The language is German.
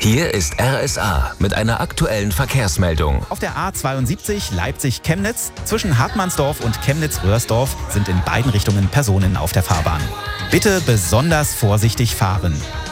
Hier ist RSA mit einer aktuellen Verkehrsmeldung. Auf der A72 Leipzig-Chemnitz zwischen Hartmannsdorf und Chemnitz-Röhrsdorf sind in beiden Richtungen Personen auf der Fahrbahn. Bitte besonders vorsichtig fahren.